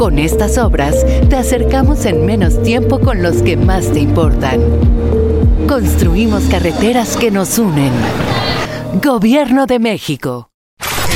Con estas obras te acercamos en menos tiempo con los que más te importan. Construimos carreteras que nos unen. Gobierno de México.